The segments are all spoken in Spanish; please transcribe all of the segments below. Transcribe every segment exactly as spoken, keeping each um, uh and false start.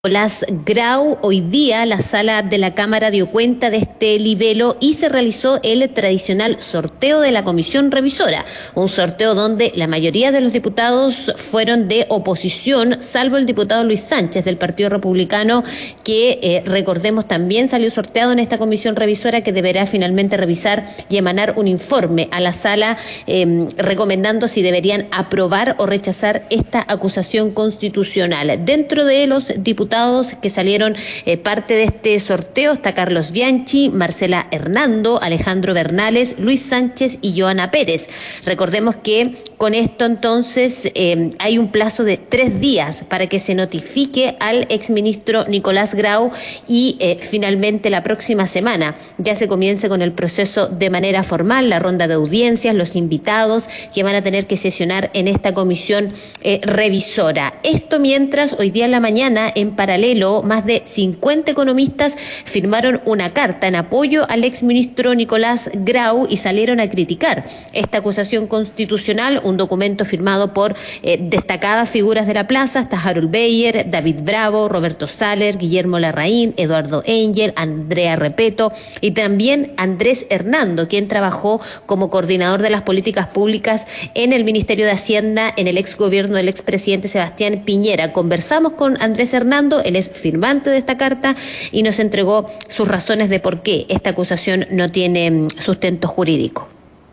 Nicolás Grau. Hoy día la sala de la Cámara dio cuenta de este libelo y se realizó el tradicional sorteo de la comisión revisora, un sorteo donde la mayoría de los diputados fueron de oposición, salvo el diputado Luis Sánchez del Partido Republicano, que eh, recordemos también salió sorteado en esta comisión revisora, que deberá finalmente revisar y emanar un informe a la sala eh, recomendando si deberían aprobar o rechazar esta acusación constitucional. Dentro de los diputados que salieron eh, parte de este sorteo está Carlos Bianchi, Marcela Hernando, Alejandro Bernales, Luis Sánchez y Joana Pérez. Recordemos que con esto entonces eh, hay un plazo de tres días para que se notifique al exministro Nicolás Grau y eh, finalmente la próxima semana ya se comience con el proceso de manera formal, la ronda de audiencias, los invitados que van a tener que sesionar en esta comisión eh, revisora. Esto mientras hoy día en la mañana, en paralelo, más de cincuenta economistas firmaron una carta en apoyo al exministro Nicolás Grau y salieron a criticar esta acusación constitucional, un documento firmado por eh, destacadas figuras de la plaza, hasta Harold Beyer, David Bravo, Roberto Saller, Guillermo Larraín, Eduardo Engel, Andrea Repeto y también Andrés Hernando, quien trabajó como coordinador de las políticas públicas en el Ministerio de Hacienda en el exgobierno del expresidente Sebastián Piñera. Conversamos con Andrés Hernando, él es firmante de esta carta y nos entregó sus razones de por qué esta acusación no tiene sustento jurídico.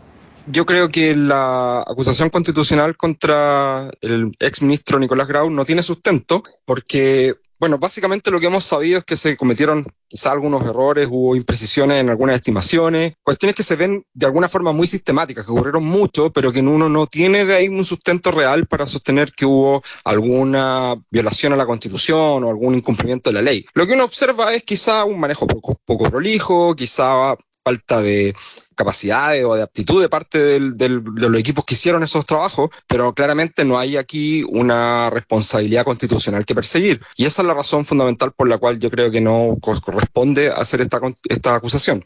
Yo creo que la acusación constitucional contra el exministro Nicolás Grau no tiene sustento porque, bueno, básicamente lo que hemos sabido es que se cometieron quizá algunos errores, hubo imprecisiones en algunas estimaciones, cuestiones que se ven de alguna forma muy sistemáticas, que ocurrieron mucho, pero que uno no tiene de ahí un sustento real para sostener que hubo alguna violación a la Constitución o algún incumplimiento de la ley. Lo que uno observa es quizá un manejo poco, poco prolijo, quizá falta de capacidades o de aptitud de parte del, del, de los equipos que hicieron esos trabajos, pero claramente no hay aquí una responsabilidad constitucional que perseguir. Y esa es la razón fundamental por la cual yo creo que no corresponde hacer esta, esta acusación.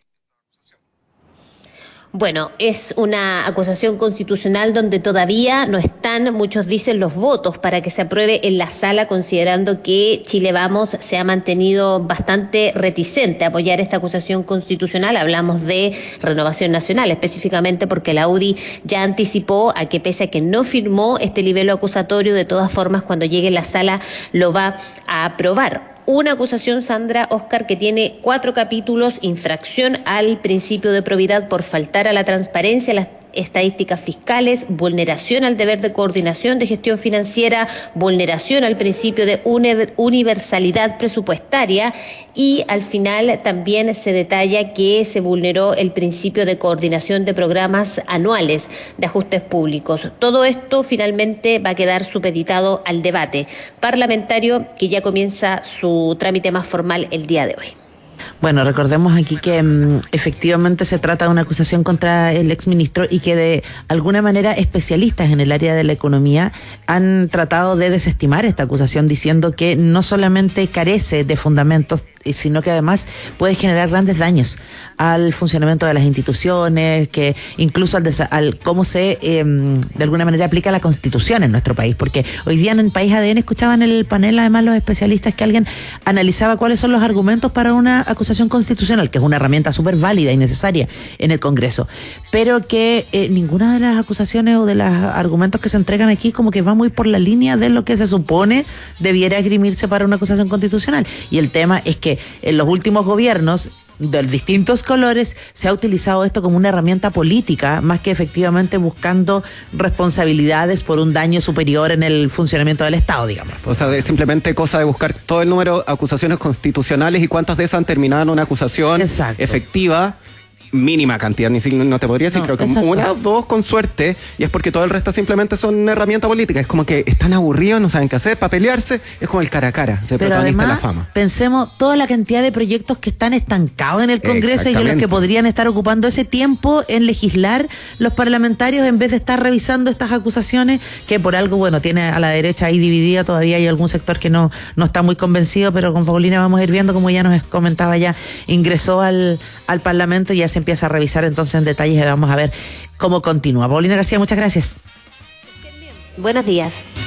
Bueno, es una acusación constitucional donde todavía no están, muchos dicen, los votos para que se apruebe en la sala, considerando que Chile Vamos se ha mantenido bastante reticente a apoyar esta acusación constitucional. Hablamos de Renovación Nacional, específicamente porque la U D I ya anticipó a que pese a que no firmó este libelo acusatorio, de todas formas cuando llegue a la sala lo va a aprobar. Una acusación, Sandra, Oscar, que tiene cuatro capítulos: infracción al principio de probidad por faltar a la transparencia, las estadísticas fiscales, vulneración al deber de coordinación de gestión financiera, vulneración al principio de universalidad presupuestaria y al final también se detalla que se vulneró el principio de coordinación de programas anuales de ajustes públicos. Todo esto finalmente va a quedar supeditado al debate parlamentario que ya comienza su trámite más formal el día de hoy. Bueno, recordemos aquí que um, efectivamente se trata de una acusación contra el exministro y que de alguna manera especialistas en el área de la economía han tratado de desestimar esta acusación diciendo que no solamente carece de fundamentos, sino que además puede generar grandes daños al funcionamiento de las instituciones, que incluso al, al cómo se eh, de alguna manera aplica la Constitución en nuestro país, porque hoy día en el País A D N escuchaban en el panel además los especialistas que alguien analizaba cuáles son los argumentos para una acusación constitucional, que es una herramienta súper válida y necesaria en el Congreso, pero que eh, ninguna de las acusaciones o de los argumentos que se entregan aquí como que va muy por la línea de lo que se supone debiera esgrimirse para una acusación constitucional. Y el tema es que en los últimos gobiernos de distintos colores se ha utilizado esto como una herramienta política más que efectivamente buscando responsabilidades por un daño superior en el funcionamiento del Estado, digamos. O sea, es simplemente cosa de buscar todo el número de acusaciones constitucionales y cuántas de esas han terminado en una acusación Exacto. efectiva. Mínima cantidad, ni siquiera no te podría decir, no, creo que exacto. una, dos con suerte, y es porque todo el resto simplemente son herramientas políticas. Es como que están aburridos, no saben qué hacer, para pelearse, es como el cara a cara de Pero protagonista además, de la fama. Pensemos toda la cantidad de proyectos que están estancados en el Congreso y en los que podrían estar ocupando ese tiempo en legislar los parlamentarios en vez de estar revisando estas acusaciones, que por algo, bueno, tiene a la derecha ahí dividida, todavía hay algún sector que no, no está muy convencido, pero con Paulina vamos a ir viendo, como ya nos comentaba, ya ingresó al, al Parlamento y ya se empieza a revisar entonces en detalles y vamos a ver cómo continúa. Paulina García, muchas gracias. Buenos días.